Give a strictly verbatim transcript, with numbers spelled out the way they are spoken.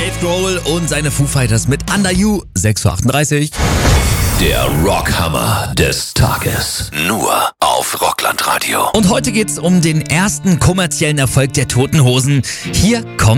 Dave Grohl und seine Foo Fighters mit Under You, sechs Uhr achtunddreißig. Der Rockhammer des Tages. Nur auf Rockland Radio. Und heute geht's um den ersten kommerziellen Erfolg der Toten Hosen. Hier kommt